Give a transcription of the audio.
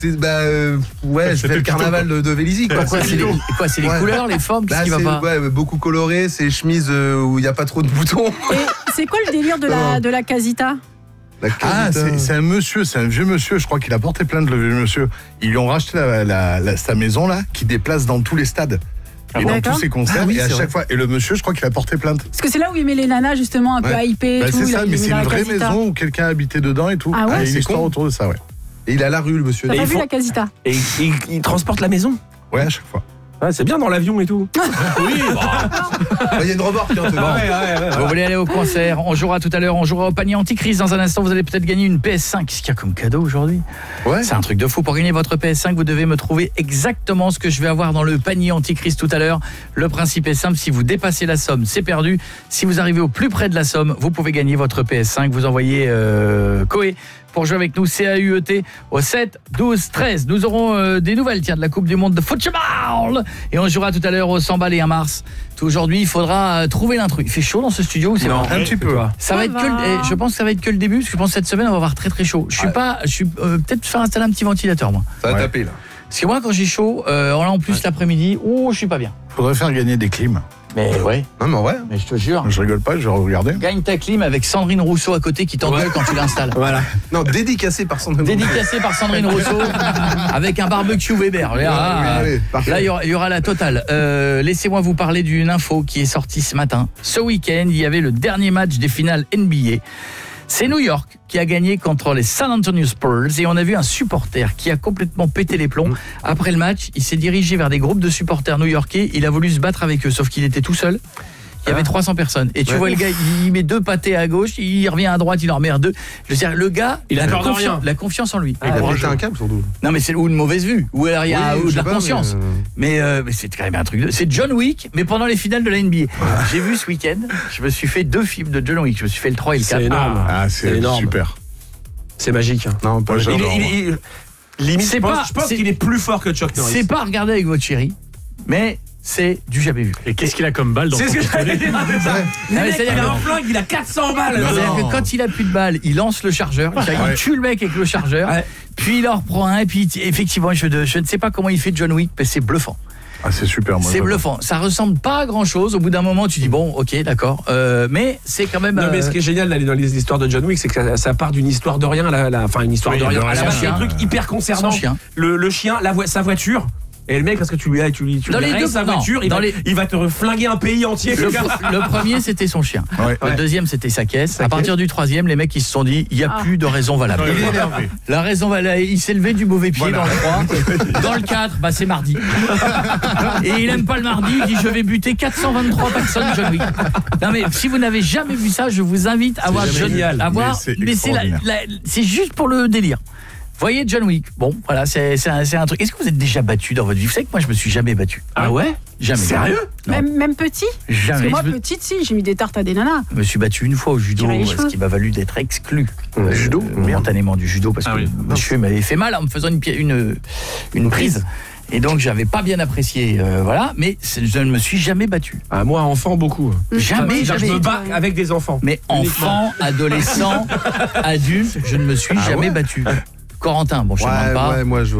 Ouais, je fais le carnaval de Vélizy. C'est les couleurs, les formes, qu'est-ce qui va pas? Ouais, beaucoup coloré, c'est les chemises où il n'y a pas trop de boutons. Et c'est quoi le délire de la casita? C'est un monsieur, c'est un vieux monsieur, je crois qu'il a porté plainte, le vieux monsieur. Ils lui ont racheté sa maison là, qui déplace dans tous les stades. Et dans tous ses concerts, et à chaque fois. Et le monsieur, je crois qu'il a porté plainte. Parce que c'est là où il met les nanas, justement, un peu hypées. C'est ça, mais c'est une vraie maison où quelqu'un habitait dedans et tout. Ah ouais, il y a une histoire autour de ça, ouais. Et il a la rue, le monsieur. T'as pas vu la casita? Et il transporte la maison? Ouais, à chaque fois. Ouais, c'est bien dans l'avion et tout. Oui, il y a une remorque. Vous voulez aller au concert? On jouera tout à l'heure, on jouera au panier anticrise. Dans un instant, vous allez peut-être gagner une PS5. Qu'est-ce qu'il y a comme cadeau aujourd'hui? Ouais. C'est un truc de fou. Pour gagner votre PS5, vous devez me trouver exactement ce que je vais avoir dans le panier anticrise tout à l'heure. Le principe est simple, si vous dépassez la somme, c'est perdu. Si vous arrivez au plus près de la somme, vous pouvez gagner votre PS5. Vous envoyez Koé pour jouer avec nous, CAUET au 7 12 13. Nous aurons des nouvelles de la Coupe du monde de football et on jouera tout à l'heure au 100 balles et un mars. Aujourd'hui, il faudra trouver l'intrus. Il fait chaud dans ce studio ou c'est un petit peu. Ça va être je pense que ça va être que le début parce que je pense que cette semaine on va avoir très très chaud. Je suis peut-être faire installer un petit ventilateur moi. Ça va taper là. Parce que moi quand j'ai chaud, en plus l'après-midi, je suis pas bien. Faudrait faire gagner des clims. Mais ouais. Non mais en vrai. Mais je te jure. Je rigole pas, je vais regarder. Gagne ta clim avec Sandrine Rousseau à côté qui t'engueule quand tu l'installes. Voilà. Non, dédicacé par Sandrine Rousseau avec un barbecue Weber. Là, il y aura la totale. Laissez-moi vous parler d'une info qui est sortie ce matin. Ce week-end, il y avait le dernier match des finales NBA. C'est New York qui a gagné contre les San Antonio Spurs et on a vu un supporter qui a complètement pété les plombs. Après le match, il s'est dirigé vers des groupes de supporters new-yorkais, il a voulu se battre avec eux, sauf qu'il était tout seul. Il y avait 300 personnes. Et tu vois le gars, il met 2 pâtés à gauche, il revient à droite, il en remet 2. Je veux dire, le gars, il a la confiance en lui. Il a pété un câble surtout. Non mais c'est ou une mauvaise vue, ou il y a de la conscience. Mais c'est quand même un truc c'est John Wick, mais pendant les finales de la NBA. J'ai vu ce week-end, je me suis fait 2 films de John Wick. Je me suis fait le 3 et le 4. C'est énorme. C'est énorme. Super. C'est magique. Non, pas limite, je pense qu'il est plus fort que Chuck Norris. C'est pas à regarder avec votre chérie, mais c'est du jamais vu. Et qu'est-ce qu'il a comme balle dans son pistolet? Il a un flingue, il a 400 balles. C'est-à-dire que quand il a plus de balles, il lance le chargeur, il tue le mec avec le chargeur, puis il en reprend un, et puis effectivement, je ne sais pas comment il fait John Wick, mais c'est bluffant. Ah, c'est super. Moi, c'est bluffant. Ça ressemble pas à grand chose. Au bout d'un moment, tu dis bon, ok, d'accord. Mais c'est quand même. Non, mais ce qui est génial dans l'histoire de John Wick, c'est que ça part d'une histoire de rien. Enfin, une histoire de rien. À la base, c'est un truc hyper concernant. Le chien, sa voiture. Et le mec, parce que tu lui sa voiture, il va te flinguer un pays entier. Le premier, c'était son chien. Le deuxième, c'était sa caisse. À partir du troisième, les mecs, ils se sont dit, il n'y a plus de raison valable. Il est énervé. La raison valable, il s'est levé du mauvais pied dans le 3. Dans le 4, c'est mardi. Et il aime pas le mardi, il dit, je vais buter 423 personnes, John Wick. Non mais, si vous n'avez jamais vu ça, je vous invite à voir génial. Mais c'est juste pour le délire. Voyez John Wick. Bon, voilà, c'est un truc. Est-ce que vous êtes déjà battu dans votre vie? Vous savez que moi, je me suis jamais battu. Ah ouais? Jamais. Sérieux? Même petit? Jamais. Parce que moi, petite, si, j'ai mis des tartes à des nanas. Je me suis battu une fois au judo, ce qui m'a valu d'être exclu momentanément du judo, parce que monsieur m'avait fait mal en me faisant une prise. Et donc j'avais pas bien apprécié, voilà, mais je ne me suis jamais battu. Ah, moi, enfant, beaucoup. Jamais. Je me bats avec des enfants. Mais enfant, adolescent, adulte, je ne me suis jamais battu. Corentin, bon, je ne demande pas. Ouais, moi,